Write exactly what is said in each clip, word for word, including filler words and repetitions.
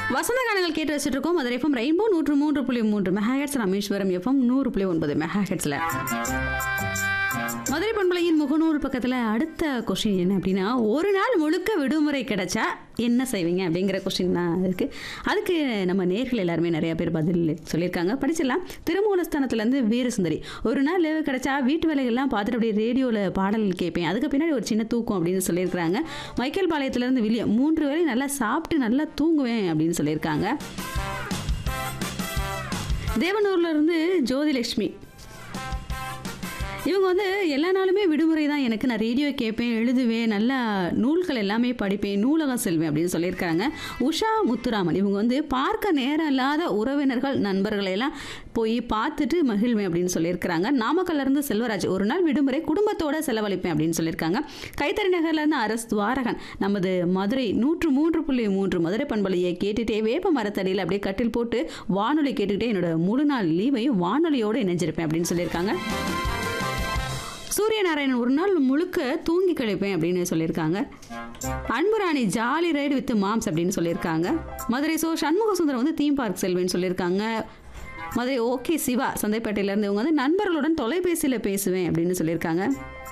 வசந்த கானங்கள் கேட்டு வச்சுட்டு இருக்கோம். மதுரை எஃப்எம் ரெயின்போ நூற்று மூன்று புள்ளி மூன்று மெகாஹெட்ஸ், ராமேஸ்வரம் எஃப்எம் நூறு புள்ளி ஒன்பது மெகாஹெட்ஸ்ல. மதுரை பண்பலையின் முகநூறு பக்கத்தில் அடுத்த கொஸ்டின் என்ன அப்படின்னா, ஒரு நாள் முழுக்க விடுமுறை கிடைச்சா என்ன செய்வீங்க அப்படிங்கிற கொஸ்டின் தான் இருக்குது. அதுக்கு நம்ம நேர்கள் எல்லாருமே நிறைய பேர் பதில் சொல்லியிருக்காங்க, படிச்சிடலாம். திருமூலஸ்தானத்துலேருந்து வீரசுந்தரி, ஒரு நாள் கிடைச்சா வீட்டு வேலைகள்லாம் பார்த்துட்டு அப்படியே ரேடியோவில் பாடல் கேட்பேன், அதுக்கு பின்னாடி ஒரு சின்ன தூக்கம் அப்படின்னு சொல்லியிருக்கிறாங்க. மைக்கேல் பாளையத்துலேருந்து வில்லியம், மூன்று வேளை நல்லா சாப்பிட்டு நல்லா தூங்குவேன் அப்படின்னு சொல்லியிருக்காங்க. தேவனூர்லேருந்து ஜோதிலட்சுமி, இவங்க வந்து எல்லா நாளுமே விடுமுறை தான் எனக்கு, நான் ரேடியோ கேட்பேன், எழுதுவேன், நல்லா நூல்கள் எல்லாமே படிப்பேன், நூலகம் செல்வேன் அப்படின்னு சொல்லியிருக்காங்க. உஷா முத்துராமன், இவங்க வந்து பார்க்க நேரம் இல்லாத உறவினர்கள் நண்பர்களை எல்லாம் போய் பார்த்துட்டு மகிழ்வேன் அப்படின்னு சொல்லியிருக்கிறாங்க. நாமக்கல்லேருந்து செல்வராஜ், ஒரு நாள் விடுமுறை குடும்பத்தோடு செலவழிப்பேன் அப்படின்னு சொல்லியிருக்காங்க. கைத்தறி நகர்லேருந்து அரசு துவாரகன், நமது மதுரை நூற்று மூன்று புள்ளி மூன்று மதுரை பண்பலையை கேட்டுகிட்டே வேப்ப மரத்தடியில் அப்படியே கட்டில் போட்டு வானொலி கேட்டுக்கிட்டே என்னோட முழு நாள் லீவையும் வானொலியோடு இணைஞ்சிருப்பேன் அப்படின்னு சொல்லியிருக்காங்க. சூரியநாராயணன், ஒரு நாள் முழுக்க தூங்கி கழிப்பேன் அப்படின்னு சொல்லியிருக்காங்க. Anburani, jolly ride with moms அப்படின்னு சொல்லியிருக்காங்க. மதுரை சோ சண்முக சுந்தரம் வந்து தீம் பார்க் செல்வேன்னு சொல்லியிருக்காங்க. மதுரை ஓகே சிவா, சந்தைப்பேட்டையிலேருந்து, இவங்க வந்து நண்பர்களுடன் தொலைபேசியில் பேசுவேன் அப்படின்னு சொல்லியிருக்காங்க.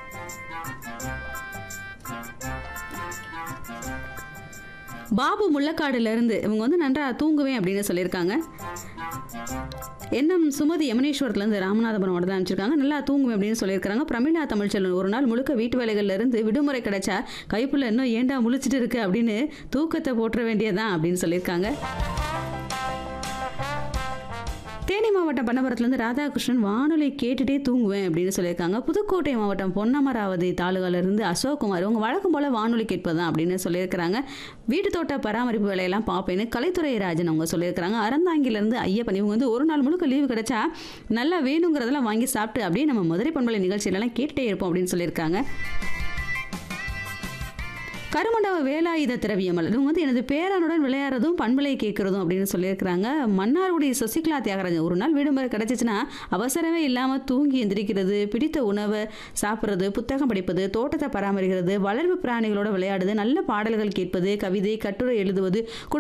பாபு முள்ளக்காடுலேருந்து, இவங்க வந்து நன்றாக தூங்குவேன் அப்படின்னு சொல்லியிருக்காங்க. எண்ணம் சுமதி யமுனேஸ்வரத்துலேருந்து ராமநாதபுரம் தான் அனுப்பிச்சிருக்காங்க, நல்லா தூங்குவேன் அப்படின்னு சொல்லியிருக்காங்க. பிரமிளா தமிழ்ச்செல்வன், ஒரு நாள் முழுக்க வீட்டு வேலைகள்ல இருந்து விடுமுறை கிடைச்சா கைப்புள்ள இன்னும் ஏண்டா முழிச்சிட்டு இருக்கு அப்படின்னு தூக்கத்தை போட்டுற வேண்டியதான் அப்படின்னு சொல்லியிருக்காங்க. தேனி மாவட்டம் பண்ணபுரத்துலேருந்து ராதாகிருஷ்ணன், வானொலி கேட்டுகிட்டே தூங்குவேன் அப்படின்னு சொல்லியிருக்காங்க. புதுக்கோட்டை மாவட்டம் பொன்னமராவதி தாலுகாவிலிருந்து அசோக்குமார், இவங்க வழக்கம் போல் வானொலி கேட்பதான் அப்படின்னு சொல்லியிருக்கிறாங்க. வீட்டு தோட்ட பராமரிப்பு வேலையெல்லாம் பார்ப்பேன்னு கலைத்துறை ராஜன் அவங்க சொல்லியிருக்கிறாங்க. அறந்தாங்கிலேருந்து ஐயப்பன், இவங்க வந்து ஒரு நாள் முழுக்க லீவு கிடைச்சா நல்லா வேணுங்கிறதெல்லாம் வாங்கி சாப்பிட்டு அப்படியே நம்ம மதுரை பண்பலை நிகழ்ச்சியிலலாம் கேட்டுகிட்டே இருப்போம் அப்படின்னு சொல்லியிருக்காங்க. கருமண்டப வேலாயுத திரவியமல், இவங்க வந்து எனது பேரனுடன் விளையாடுறதும் பண்பலை கேட்குறதும் அப்படின்னு சொல்லியிருக்கிறாங்க. மன்னார்குடி சசிகலா தியாகராஜன், ஒரு நாள் விடுமுறை கிடச்சிச்சின்னா அவசரமே இல்லாமல் தூங்கி எந்திரிக்கிறது, பிடித்த உணவை சாப்பிட்றது, புத்தகம் படிப்பது, தோட்டத்தை பராமரிக்கிறது, வளர்ப்பு பிராணிகளோட விளையாடுது, நல்ல பாடல்கள் கேட்பது, கவிதை கட்டுரை எழுதுவது,